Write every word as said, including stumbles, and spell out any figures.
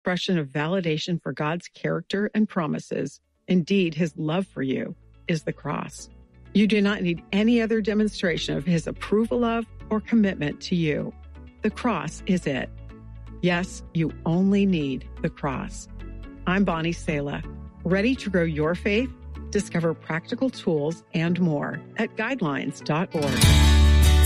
expression of validation for God's character and promises, indeed his love for you, is the cross. You do not need any other demonstration of his approval of or commitment to you. The cross is it. Yes, you only need the cross. I'm Bonnie Sala. Ready to grow your faith? Discover practical tools and more at guidelines dot org.